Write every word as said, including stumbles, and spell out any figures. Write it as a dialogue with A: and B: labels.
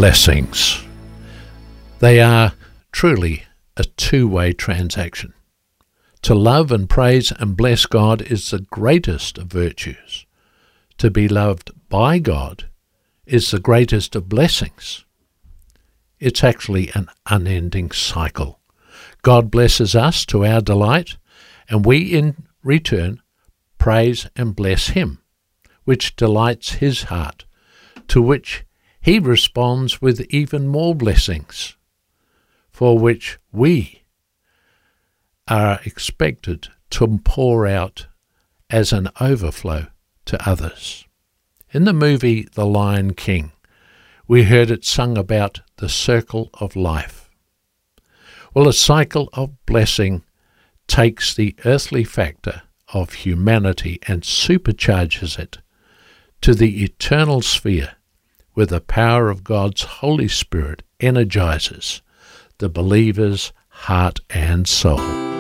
A: blessings. They are truly a two-way transaction. To love and praise and bless God is the greatest of virtues. To be loved by God is the greatest of blessings. It's actually an unending cycle. God blesses us to our delight, and we in return praise and bless him, which delights his heart, to which he responds with even more blessings, for which we are expected to pour out as an overflow to others. In the movie The Lion King, we heard it sung about the circle of life. Well, a cycle of blessing takes the earthly factor of humanity and supercharges it to the eternal sphere where the power of God's Holy Spirit energizes the believer's heart and soul.